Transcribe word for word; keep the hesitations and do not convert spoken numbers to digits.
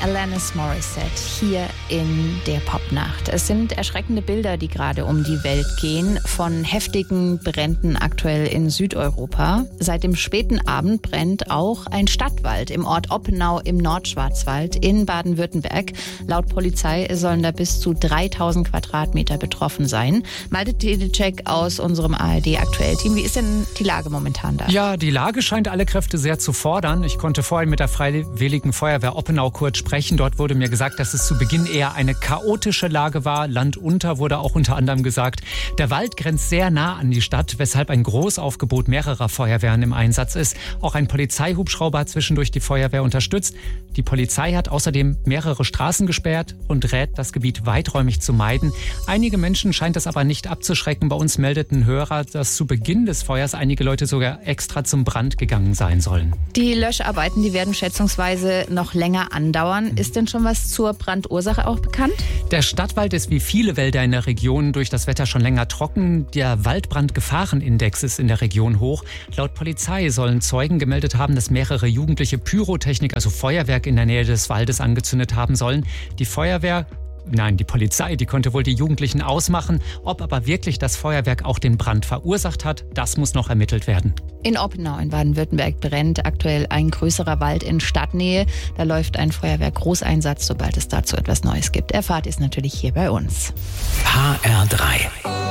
Alanis Morissette hier in der Popnacht. Es sind erschreckende Bilder, die gerade um die Welt gehen, von heftigen Bränden aktuell in Südeuropa. Seit dem späten Abend brennt auch ein Stadtwald im Ort Oppenau im Nordschwarzwald in Baden-Württemberg. Laut Polizei sollen da bis zu dreitausend Quadratmeter betroffen sein. Malte Tedecek aus unserem A R D-Aktuell-Team. Wie ist denn die Lage momentan da? Ja, die Lage scheint alle Kräfte sehr zu fordern. Ich konnte vorhin mit der Freiwilligen Feuerwehr Oppenau kurz sprechen. Dort wurde mir gesagt, dass es zu Beginn eher eine chaotische Lage war. Landunter wurde auch unter anderem gesagt. Der Wald grenzt sehr nah an die Stadt, weshalb ein Großaufgebot mehrerer Feuerwehren im Einsatz ist. Auch ein Polizeihubschrauber hat zwischendurch die Feuerwehr unterstützt. Die Polizei hat außerdem mehrere Straßen gesperrt und rät, das Gebiet weiträumig zu meiden. Einige Menschen scheint es aber nicht abzuschrecken. Bei uns meldeten Hörer, dass zu Beginn des Feuers einige Leute sogar extra zum Brand gegangen sein sollen. Die Löscharbeiten, die werden schätzungsweise noch länger andauern. Ist denn schon was zur Brandursache auch bekannt? Der Stadtwald ist wie viele Wälder in der Region durch das Wetter schon länger trocken. Der Waldbrandgefahrenindex ist in der Region hoch. Laut Polizei sollen Zeugen gemeldet haben, dass mehrere Jugendliche Pyrotechnik, also Feuerwerk in der Nähe des Waldes angezündet haben sollen. Die Feuerwehr Nein, die Polizei, die konnte wohl die Jugendlichen ausmachen. Ob aber wirklich das Feuerwerk auch den Brand verursacht hat, das muss noch ermittelt werden. In Oppenau in Baden-Württemberg brennt aktuell ein größerer Wald in Stadtnähe. Da läuft ein Feuerwehr-Großeinsatz, sobald es dazu etwas Neues gibt. Erfahrt ihr es natürlich hier bei uns. H R drei.